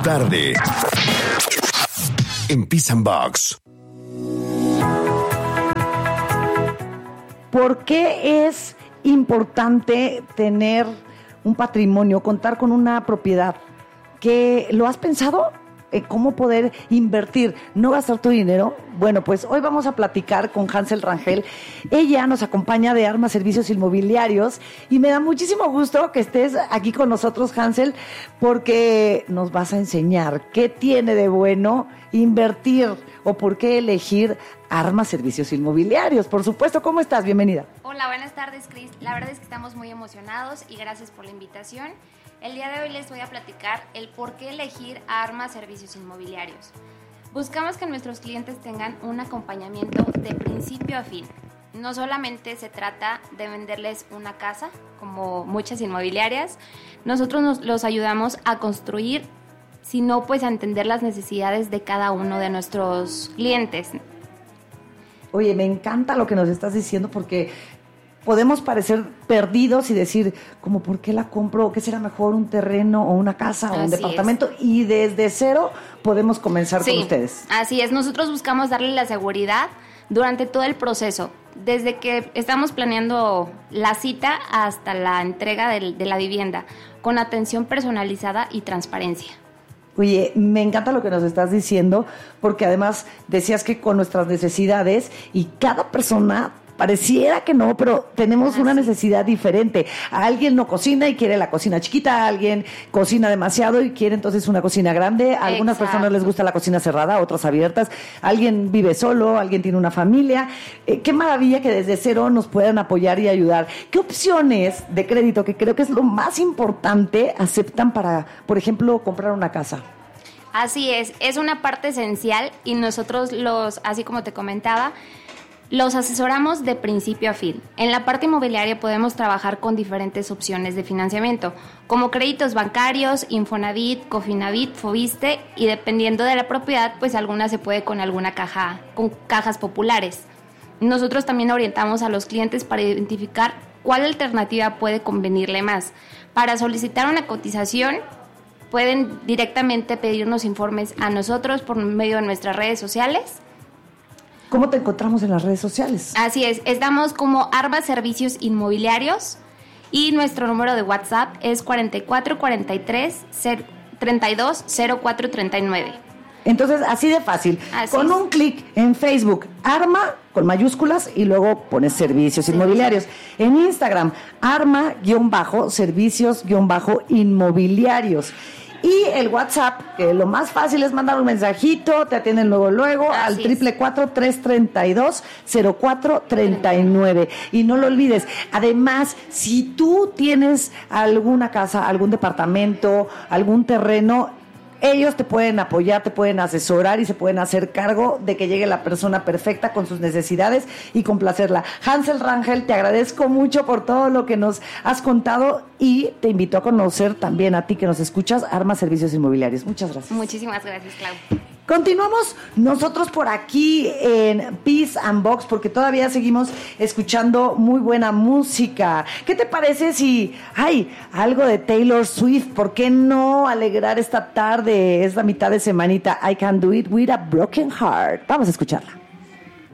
tarde en Peace and Box. ¿Por qué es importante tener un patrimonio, contar con una propiedad? ¿Que lo has pensado? ¿Cómo poder invertir, no gastar tu dinero? Bueno, pues hoy vamos a platicar con Hansel Rangel. Ella nos acompaña de Arma Servicios Inmobiliarios y me da muchísimo gusto que estés aquí con nosotros, Hansel, porque nos vas a enseñar qué tiene de bueno invertir o por qué elegir Arma Servicios Inmobiliarios. Por supuesto, ¿cómo estás? Bienvenida. Hola, buenas tardes, Cris. La verdad es que estamos muy emocionados y gracias por la invitación. El día de hoy les voy a platicar el por qué elegir Arma Servicios Inmobiliarios. Buscamos que nuestros clientes tengan un acompañamiento de principio a fin. No solamente se trata de venderles una casa, como muchas inmobiliarias, nosotros los ayudamos a construir, sino pues a entender las necesidades de cada uno de nuestros clientes. Oye, me encanta lo que nos estás diciendo porque podemos parecer perdidos y decir, como, ¿por qué la compro? ¿Qué será mejor, un terreno o una casa o un departamento? Y desde cero podemos comenzar con ustedes. Así es, nosotros buscamos darle la seguridad durante todo el proceso, desde que estamos planeando la cita hasta la entrega de la vivienda, con atención personalizada y transparencia. Oye, me encanta lo que nos estás diciendo, porque además decías que con nuestras necesidades y cada persona pareciera que no, pero tenemos una necesidad diferente. Alguien no cocina y quiere la cocina chiquita, alguien cocina demasiado y quiere entonces una cocina grande. A algunas personas les gusta la cocina cerrada, otras abiertas. Alguien vive solo, alguien tiene una familia. Qué maravilla que desde cero nos puedan apoyar y ayudar. ¿Qué opciones de crédito, que creo que es lo más importante, aceptan para, por ejemplo, comprar una casa? Así es una parte esencial y nosotros así como te comentaba, los asesoramos de principio a fin. En la parte inmobiliaria podemos trabajar con diferentes opciones de financiamiento, como créditos bancarios, Infonavit, Cofinavit, Foviste, y dependiendo de la propiedad, pues alguna se puede con alguna caja, con cajas populares. Nosotros también orientamos a los clientes para identificar cuál alternativa puede convenirle más. Para solicitar una cotización, pueden directamente pedirnos informes a nosotros por medio de nuestras redes sociales. ¿Cómo te encontramos en las redes sociales? Así es, estamos como Arma Servicios Inmobiliarios y nuestro número de WhatsApp es 4443 32 04 39. Entonces, así de fácil. Con un clic en Facebook, Arma, con mayúsculas, y luego pones Servicios Inmobiliarios. En Instagram, Arma-Servicios-Inmobiliarios. Y el WhatsApp, que lo más fácil es mandar un mensajito, te atienden luego al 444-332-0439. Y no lo olvides. Además, si tú tienes alguna casa, algún departamento, algún terreno, ellos te pueden apoyar, te pueden asesorar y se pueden hacer cargo de que llegue la persona perfecta con sus necesidades y complacerla. Hansel Rangel, te agradezco mucho por todo lo que nos has contado y te invito a conocer también a ti que nos escuchas, Arma Servicios Inmobiliarios. Muchas gracias. Muchísimas gracias, Clau. Continuamos nosotros por aquí en Peace and Box porque todavía seguimos escuchando muy buena música. ¿Qué te parece si hay algo de Taylor Swift? ¿Por qué no alegrar esta tarde, esta mitad de semanita? I Can Do It With a Broken Heart. Vamos a escucharla.